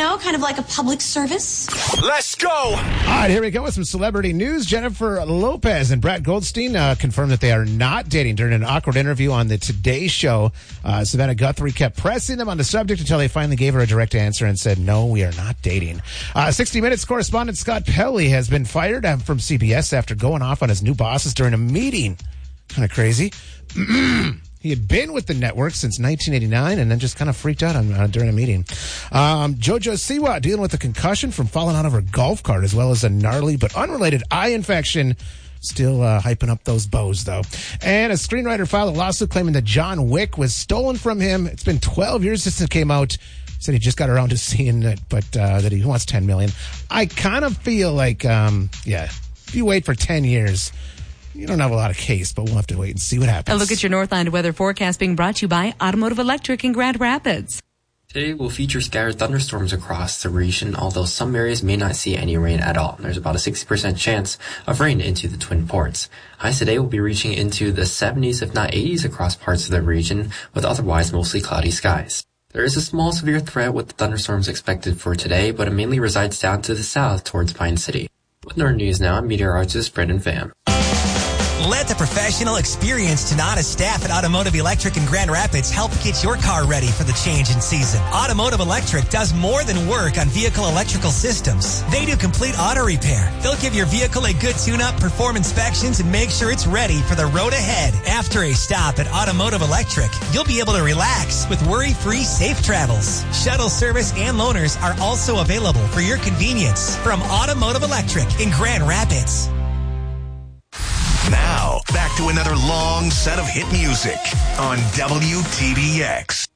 kind of like a public service. Let's go! All right, here we go with some celebrity news. Jennifer Lopez and Brad Goldstein confirmed that they are not dating during an awkward interview on the Today Show. Savannah Guthrie kept pressing them on the subject until they finally gave her a direct answer and said, no, we are not dating. 60 Minutes correspondent Scott Pelley has been fired from CBS after going off on his new bosses during a meeting. Kind of crazy. He had been with the network since 1989 and then just kind of freaked out during a meeting. JoJo Siwa dealing with a concussion from falling out of her golf cart, as well as a gnarly but unrelated eye infection. Still hyping up those bows, though. And a screenwriter filed a lawsuit claiming that John Wick was stolen from him. It's been 12 years since it came out. He said he just got around to seeing it, but that he wants $10 million. I kind of feel like, if you wait for 10 years... you don't have a lot of case, but we'll have to wait and see what happens. A look at your Northland weather forecast being brought to you by Automotive Electric in Grand Rapids. Today will feature scattered thunderstorms across the region, although some areas may not see any rain at all. There's about a 60% chance of rain into the Twin Ports. Highs today will be reaching into the 70s, if not 80s, across parts of the region, with otherwise mostly cloudy skies. There is a small severe threat with the thunderstorms expected for today, but it mainly resides down to the south towards Pine City. With Northern News now, I'm meteorologist Brendan Pham. Let the professional, experienced Tanada staff at Automotive Electric in Grand Rapids help get your car ready for the change in season. Automotive Electric does more than work on vehicle electrical systems. They do complete auto repair. They'll give your vehicle a good tune-up, perform inspections, and make sure it's ready for the road ahead. After a stop at Automotive Electric, you'll be able to relax with worry-free safe travels. Shuttle service and loaners are also available for your convenience from Automotive Electric in Grand Rapids. Now, back to another long set of hit music on WTBX.